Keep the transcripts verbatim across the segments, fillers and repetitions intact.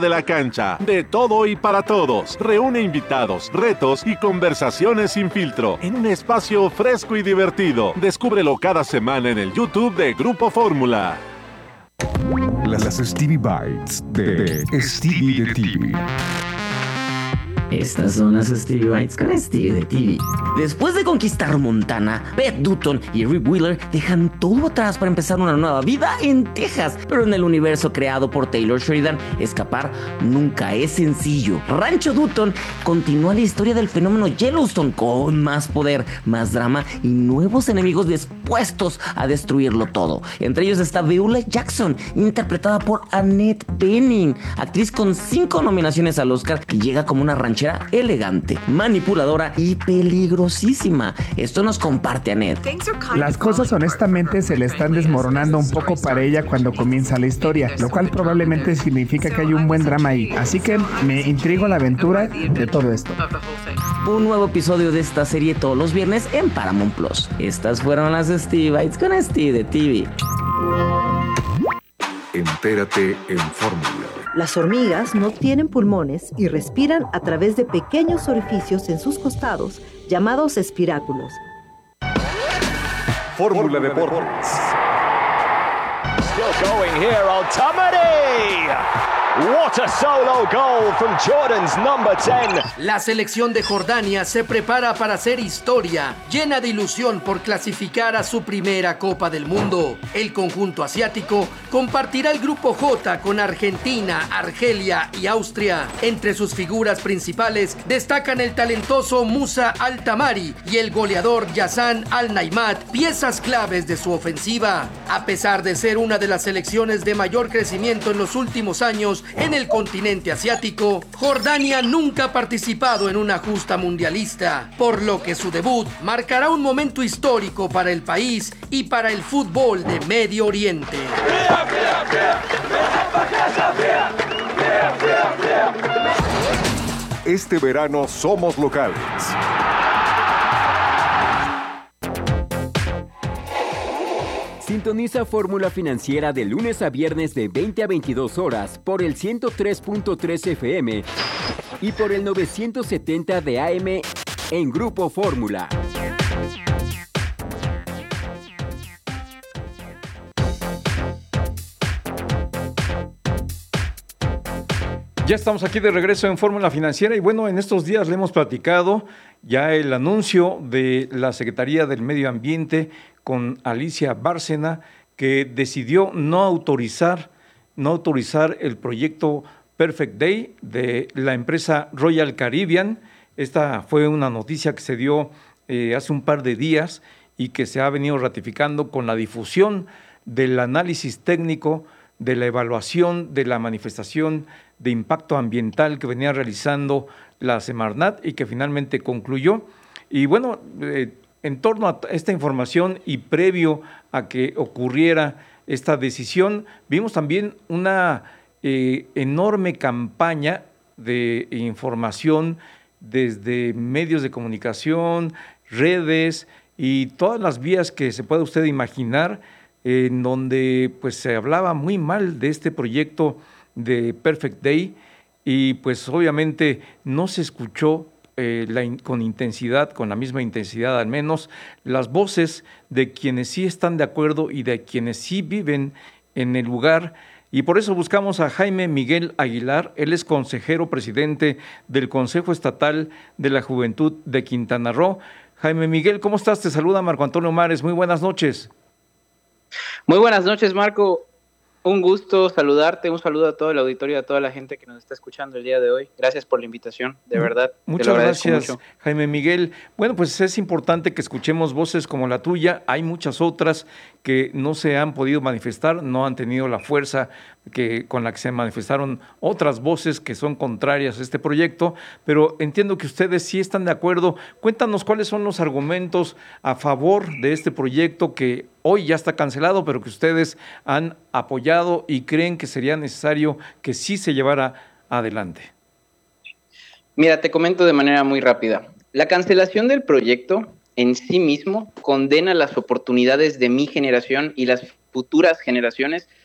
de la cancha. De todo y para todos. Reúne invitados, retos y conversaciones sin filtro en un espacio fresco y divertido. Descúbrelo cada semana en el YouTube de Grupo Fórmula. Las Stevie Bites de, de Stevie de T V. Estas son las Stevie Bites con Stevie de T V. Después de conquistar Montana, Beth Dutton y Rip Wheeler dejan todo atrás para empezar una nueva vida en Texas. Pero en el universo creado por Taylor Sheridan, escapar nunca es sencillo. Rancho Dutton continúa la historia del fenómeno Yellowstone con más poder, más drama y nuevos enemigos dispuestos a destruirlo todo. Entre ellos está Beulah Jackson, interpretada por Annette Bening, actriz con cinco nominaciones al Oscar, que llega como una ranchera elegante, manipuladora y peligrosísima. Esto nos comparte Annette. Las cosas honestamente se le están desmoronando un poco para ella cuando comienza la historia, lo cual probablemente significa que hay un buen drama ahí. Así que me intriga la aventura de todo esto. Un nuevo episodio de esta serie todos los viernes en Paramount Plus. Estas fueron las Stevie Bites con Stevie de T V. Entérate en Fórmula. Las hormigas no tienen pulmones y respiran a través de pequeños orificios en sus costados, llamados espiráculos. Fórmula Deportes. Still going here, Altamari! What a solo goal from Jordan's number ten. La selección de Jordania se prepara para hacer historia, llena de ilusión por clasificar a su primera Copa del Mundo. El conjunto asiático compartirá el grupo J con Argentina, Argelia y Austria. Entre sus figuras principales destacan el talentoso Musa Altamari y el goleador Yassan Al-Naimat, piezas claves de su ofensiva. A pesar de ser una de las selecciones de mayor crecimiento en los últimos años en el continente asiático, Jordania nunca ha participado en una justa mundialista, por lo que su debut marcará un momento histórico para el país y para el fútbol de Medio Oriente. Este verano somos locales. Sintoniza Fórmula Financiera de lunes a viernes de veinte a veintidós horas por el ciento tres punto tres F M y por el novecientos setenta de A M en Grupo Fórmula. Ya estamos aquí de regreso en Fórmula Financiera y bueno, en estos días le hemos platicado ya el anuncio de la Secretaría del Medio Ambiente con Alicia Bárcena, que decidió no autorizar, no autorizar el proyecto Perfect Day de la empresa Royal Caribbean. Esta fue una noticia que se dio eh, hace un par de días y que se ha venido ratificando con la difusión del análisis técnico, de la evaluación de la manifestación de impacto ambiental que venía realizando la Semarnat y que finalmente concluyó. Y bueno, eh, en torno a esta información y previo a que ocurriera esta decisión, vimos también una eh, enorme campaña de información desde medios de comunicación, redes y todas las vías que se pueda usted imaginar, en donde pues se hablaba muy mal de este proyecto de Perfect Day y pues obviamente no se escuchó eh, la in, con intensidad, con la misma intensidad al menos, las voces de quienes sí están de acuerdo y de quienes sí viven en el lugar. Y por eso buscamos a Jaime Miguel Aguilar. Él es consejero presidente del Consejo Estatal de la Juventud de Quintana Roo. Jaime Miguel, ¿cómo estás? Te saluda Marco Antonio Mares. Muy buenas noches. Muy buenas noches, Marco. Un gusto saludarte, un saludo a todo el auditorio, a toda la gente que nos está escuchando el día de hoy. Gracias por la invitación, de verdad. Muchas gracias, mucho. Jaime Miguel. Bueno, pues es importante que escuchemos voces como la tuya. Hay muchas otras que no se han podido manifestar, no han tenido la fuerza que, con la que se manifestaron otras voces que son contrarias a este proyecto, pero entiendo que ustedes sí están de acuerdo. Cuéntanos cuáles son los argumentos a favor de este proyecto que hoy ya está cancelado, pero que ustedes han apoyado y creen que sería necesario que sí se llevara adelante. Mira, te comento de manera muy rápida. La cancelación del proyecto en sí mismo condena las oportunidades de mi generación y las futuras generaciones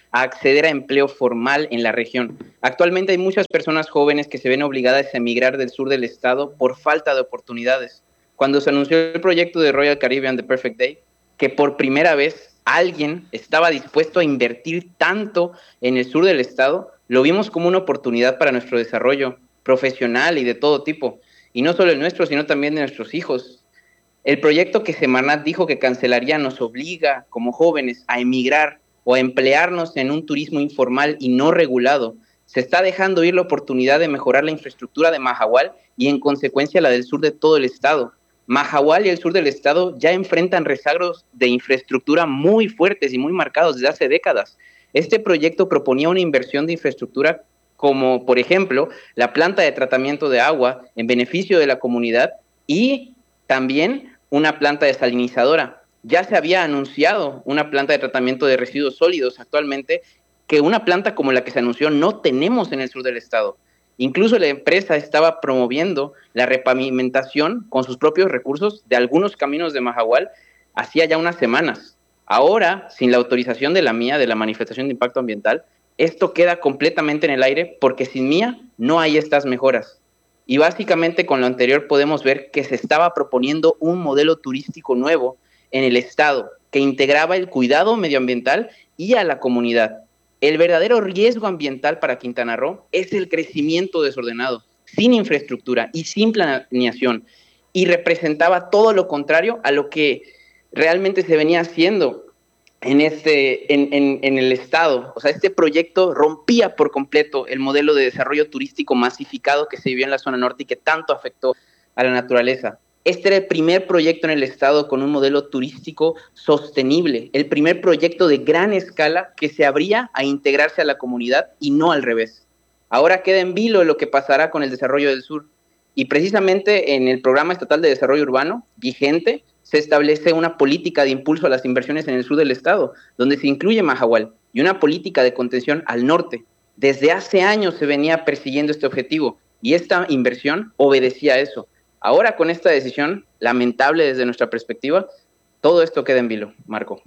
a acceder a empleo formal en la región. Actualmente hay muchas personas jóvenes que se ven obligadas a emigrar del sur del estado por falta de oportunidades. Cuando se anunció el proyecto de Royal Caribbean The Perfect Day, que por primera vez alguien estaba dispuesto a invertir tanto en el sur del estado, lo vimos como una oportunidad para nuestro desarrollo profesional y de todo tipo, y no solo el nuestro, sino también de nuestros hijos. El proyecto que Semarnat dijo que cancelaría nos obliga, como jóvenes, a emigrar o a emplearnos en un turismo informal y no regulado. Se está dejando ir la oportunidad de mejorar la infraestructura de Mahahual y, en consecuencia, la del sur de todo el estado. Mahahual y el sur del estado ya enfrentan rezagos de infraestructura muy fuertes y muy marcados desde hace décadas. Este proyecto proponía una inversión de infraestructura como, por ejemplo, la planta de tratamiento de agua en beneficio de la comunidad y también una planta desalinizadora. Ya se había anunciado una planta de tratamiento de residuos sólidos actualmente, que una planta como la que se anunció no tenemos en el sur del estado. Incluso la empresa estaba promoviendo la repavimentación con sus propios recursos de algunos caminos de Mahahual hacía ya unas semanas. Ahora, sin la autorización de la M I A, de la manifestación de impacto ambiental, esto queda completamente en el aire porque sin M I A no hay estas mejoras. Y básicamente con lo anterior podemos ver que se estaba proponiendo un modelo turístico nuevo en el estado que integraba el cuidado medioambiental y a la comunidad. El verdadero riesgo ambiental para Quintana Roo es el crecimiento desordenado, sin infraestructura y sin planeación, y representaba todo lo contrario a lo que realmente se venía haciendo en, este, en, en, en el estado. O sea, este proyecto rompía por completo el modelo de desarrollo turístico masificado que se vivió en la zona norte y que tanto afectó a la naturaleza. Este era el primer proyecto en el estado con un modelo turístico sostenible, el primer proyecto de gran escala que se abría a integrarse a la comunidad y no al revés. Ahora queda en vilo lo que pasará con el desarrollo del sur. Y precisamente en el Programa Estatal de Desarrollo Urbano vigente se establece una política de impulso a las inversiones en el sur del estado, donde se incluye Mahahual, y una política de contención al norte. Desde hace años se venía persiguiendo este objetivo y esta inversión obedecía a eso. Ahora, con esta decisión, lamentable desde nuestra perspectiva, todo esto queda en vilo. Marco.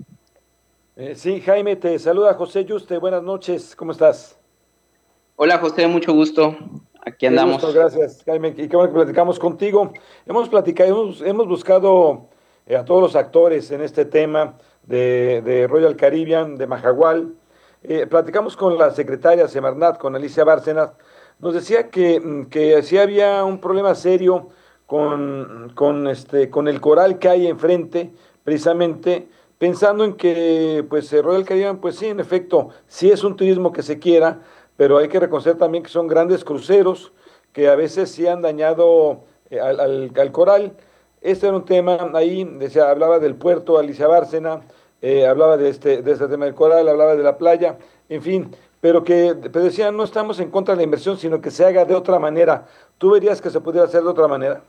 Eh, sí, Jaime, te saluda José Yuste. Buenas noches, ¿cómo estás? Hola, José, mucho gusto. Aquí andamos. Gusto, gracias, Jaime. Y qué bueno que platicamos contigo. Hemos platicado, hemos, hemos buscado eh, a todos los actores en este tema de, de Royal Caribbean, de Mahahual. Eh, platicamos con la secretaria Semarnat, con Alicia Bárcenas. Nos decía que, que sí había un problema serio con, con, este, con el coral que hay enfrente, precisamente pensando en que pues Royal Caribbean, pues sí, en efecto, sí es un turismo que se quiera, pero hay que reconocer también que son grandes cruceros que a veces sí han dañado eh, al, al, al coral. Este era un tema ahí, decía, hablaba del puerto, Alicia Bárcena, eh, hablaba de este, de este tema del coral, hablaba de la playa, en fin, pero que pero decían, no estamos en contra de la inversión, sino que se haga de otra manera. ¿Tú verías que se pudiera hacer de otra manera?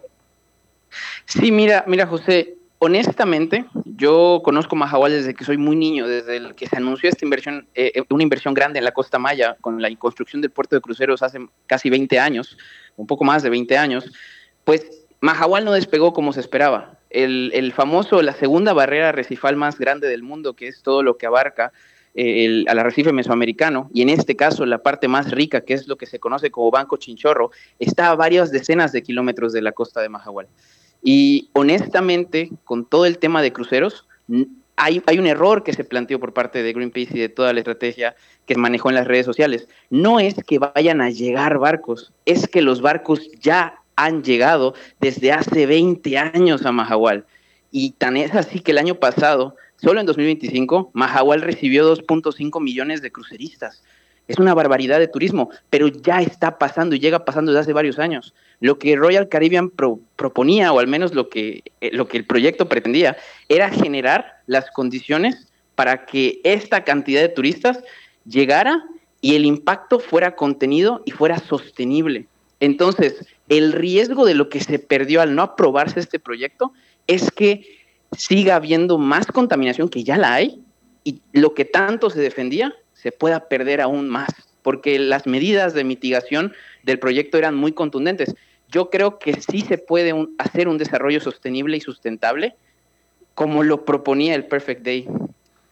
Sí, mira, mira, José, honestamente, yo conozco Mahahual desde que soy muy niño, desde el que se anunció esta inversión, eh, una inversión grande en la Costa Maya, con la construcción del puerto de cruceros hace casi veinte años, un poco más de veinte años, pues Mahahual no despegó como se esperaba. El, el famoso, la segunda barrera arrecifal más grande del mundo, que es todo lo que abarca eh, el, al arrecife mesoamericano, y en este caso la parte más rica, que es lo que se conoce como Banco Chinchorro, está a varias decenas de kilómetros de la costa de Mahahual. Y honestamente, con todo el tema de cruceros, hay, hay un error que se planteó por parte de Greenpeace y de toda la estrategia que manejó en las redes sociales. No es que vayan a llegar barcos, es que los barcos ya han llegado desde hace veinte años a Mahahual. Y tan es así que el año pasado, solo en dos mil veinticinco, Mahahual recibió dos punto cinco millones de cruceristas. Es una barbaridad de turismo, pero ya está pasando y llega pasando desde hace varios años. Lo que Royal Caribbean pro, proponía, o al menos lo que, eh, lo que el proyecto pretendía, era generar las condiciones para que esta cantidad de turistas llegara y el impacto fuera contenido y fuera sostenible. Entonces, el riesgo de lo que se perdió al no aprobarse este proyecto es que siga habiendo más contaminación, que ya la hay, y lo que tanto se defendía se pueda perder aún más, porque las medidas de mitigación del proyecto eran muy contundentes. Yo creo que sí se puede un, hacer un desarrollo sostenible y sustentable, como lo proponía el Perfect Day.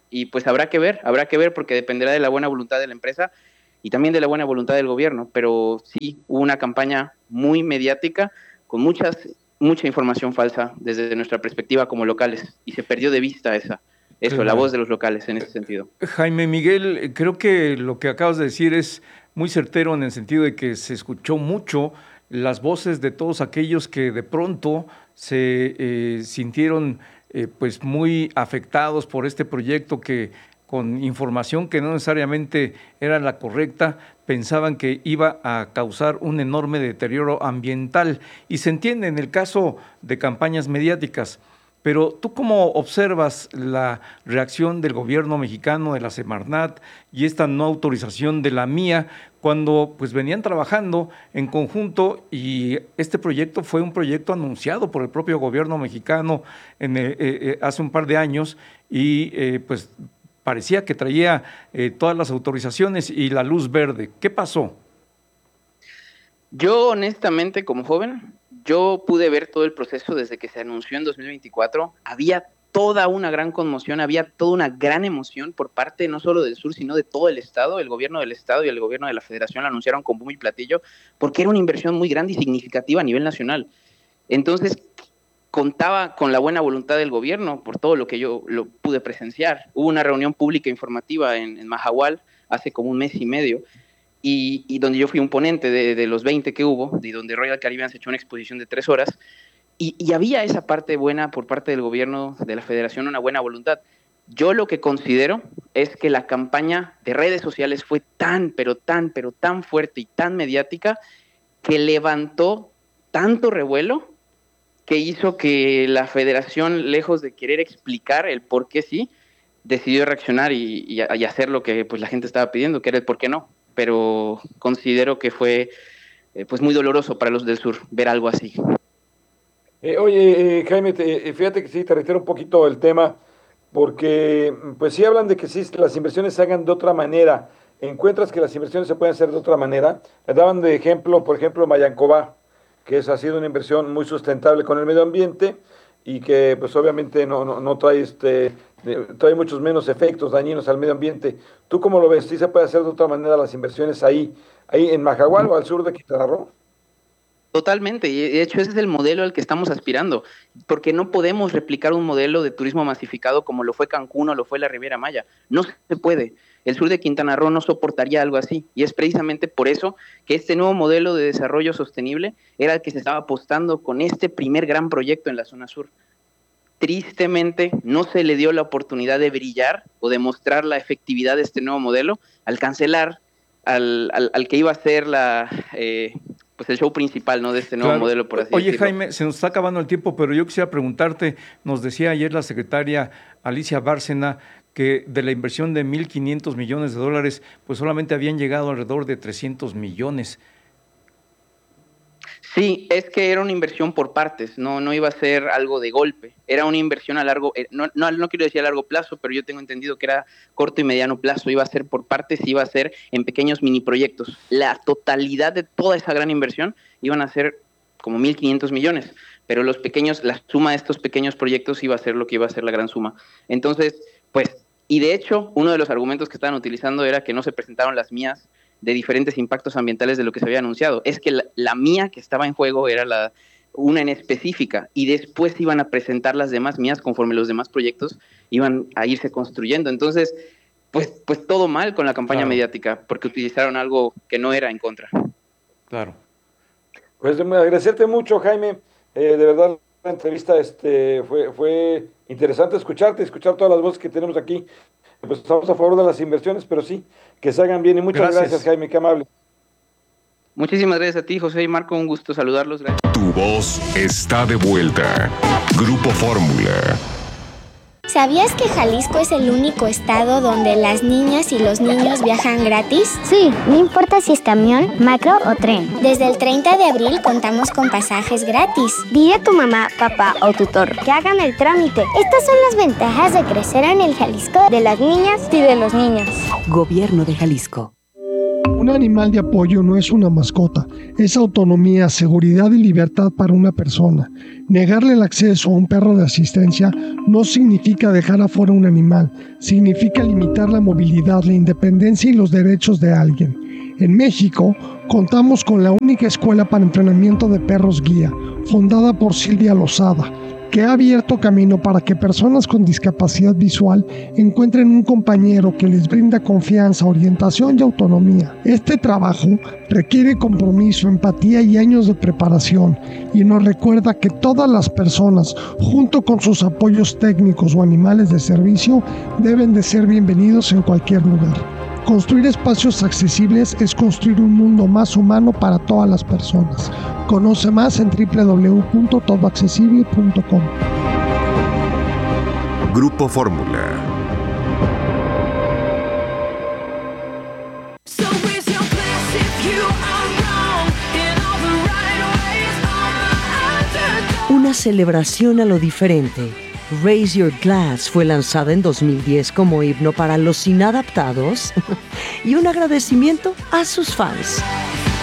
Y pues habrá que ver, habrá que ver porque dependerá de la buena voluntad de la empresa y también de la buena voluntad del gobierno, pero sí hubo una campaña muy mediática con muchas, mucha información falsa desde nuestra perspectiva como locales y se perdió de vista esa, eso, claro. La voz de los locales en ese sentido. Jaime Miguel, creo que lo que acabas de decir es muy certero en el sentido de que se escuchó mucho las voces de todos aquellos que de pronto se eh, sintieron eh, pues muy afectados por este proyecto que con información que no necesariamente era la correcta, pensaban que iba a causar un enorme deterioro ambiental. Y se entiende en el caso de campañas mediáticas. Pero ¿tú cómo observas la reacción del gobierno mexicano, de la Semarnat y esta no autorización de la mía cuando pues venían trabajando en conjunto y este proyecto fue un proyecto anunciado por el propio gobierno mexicano en el, eh, eh, hace un par de años y eh, pues parecía que traía eh, todas las autorizaciones y la luz verde? ¿Qué pasó? Yo honestamente como joven, yo pude ver todo el proceso desde que se anunció en dos mil veinticuatro. Había toda una gran conmoción, había toda una gran emoción por parte no solo del sur, sino de todo el estado. El gobierno del estado y el gobierno de la federación la anunciaron con bombo y platillo porque era una inversión muy grande y significativa a nivel nacional. Entonces, contaba con la buena voluntad del gobierno por todo lo que yo lo pude presenciar. Hubo una reunión pública informativa en, en Mahahual hace como un mes y medio, Y, y donde yo fui un ponente de, de los veinte que hubo, de donde Royal Caribbean se echó una exposición de tres horas, y, y había esa parte buena por parte del gobierno de la federación, una buena voluntad. Yo lo que considero es que la campaña de redes sociales fue tan, pero tan, pero tan fuerte y tan mediática que levantó tanto revuelo que hizo que la federación, lejos de querer explicar el por qué sí, decidió reaccionar y, y, y hacer lo que pues, la gente estaba pidiendo, que era el por qué no. Pero considero que fue eh, pues muy doloroso para los del sur ver algo así. Eh, oye, eh, Jaime, te, fíjate que sí, te reitero un poquito el tema, porque pues sí hablan de que sí, las inversiones se hagan de otra manera. ¿Encuentras que las inversiones se pueden hacer de otra manera? Le daban de ejemplo, por ejemplo, Mayancobá, que es, ha sido una inversión muy sustentable con el medio ambiente y que pues obviamente no, no, no trae este... trae muchos menos efectos dañinos al medio ambiente. ¿Tú cómo lo ves? ¿Sí se puede hacer de otra manera las inversiones ahí, ahí en Mahahual o al sur de Quintana Roo? Totalmente, y de hecho ese es el modelo al que estamos aspirando, porque no podemos replicar un modelo de turismo masificado como lo fue Cancún o lo fue la Riviera Maya. No se puede. El sur de Quintana Roo no soportaría algo así, y es precisamente por eso que este nuevo modelo de desarrollo sostenible era el que se estaba apostando con este primer gran proyecto en la zona sur. Tristemente no se le dio la oportunidad de brillar o de mostrar la efectividad de este nuevo modelo al cancelar al, al, al que iba a ser la, eh, pues el show principal, ¿no? de este nuevo claro. modelo, por así Oye, decirlo. Jaime, se nos está acabando el tiempo, pero yo quisiera preguntarte, nos decía ayer la secretaria Alicia Bárcena que de la inversión de mil quinientos millones de dólares, pues solamente habían llegado alrededor de trescientos millones. Sí, es que era una inversión por partes, no, no iba a ser algo de golpe, era una inversión a largo, no, no, no quiero decir a largo plazo, pero yo tengo entendido que era corto y mediano plazo, iba a ser por partes, iba a ser en pequeños mini proyectos. La totalidad de toda esa gran inversión iban a ser como mil quinientos millones, pero los pequeños, la suma de estos pequeños proyectos iba a ser lo que iba a ser la gran suma. Entonces, pues, y de hecho, uno de los argumentos que estaban utilizando era que no se presentaron las mías de diferentes impactos ambientales de lo que se había anunciado. Es que la, la mía que estaba en juego era la una en específica y después iban a presentar las demás mías conforme los demás proyectos iban a irse construyendo. Entonces, pues, pues todo mal con la campaña claro. mediática porque utilizaron algo que no era en contra. Claro. Pues agradecerte mucho, Jaime. Eh, de verdad, la entrevista este, fue, fue interesante escucharte, escuchar todas las voces que tenemos aquí. Pues estamos a favor de las inversiones, pero sí, que se hagan bien. Y muchas gracias, gracias Jaime, qué amable. Muchísimas gracias a ti, José y Marco, un gusto saludarlos. Gracias. Tu voz está de vuelta. Grupo Fórmula. ¿Sabías que Jalisco es el único estado donde las niñas y los niños viajan gratis? Sí, no importa si es camión, macro o tren. Desde el treinta de abril contamos con pasajes gratis. Dile a tu mamá, papá o tutor que hagan el trámite. Estas son las ventajas de crecer en el Jalisco de las niñas y de los niños. Gobierno de Jalisco. Una Un animal de apoyo no es una mascota, es autonomía, seguridad y libertad para una persona. Negarle el acceso a un perro de asistencia no significa dejar afuera un animal, significa limitar la movilidad, la independencia y los derechos de alguien. En México, contamos con la única escuela para entrenamiento de perros guía, fundada por Silvia Lozada, que ha abierto camino para que personas con discapacidad visual encuentren un compañero que les brinda confianza, orientación y autonomía. Este trabajo requiere compromiso, empatía y años de preparación, y nos recuerda que todas las personas, junto con sus apoyos técnicos o animales de servicio, deben de ser bienvenidos en cualquier lugar. Construir espacios accesibles es construir un mundo más humano para todas las personas. Conoce más en doble u doble u doble u punto todo accesible punto com. Grupo Fórmula. Una celebración a lo diferente. Raise Your Glass fue lanzada en dos mil diez como himno para los inadaptados y un agradecimiento a sus fans.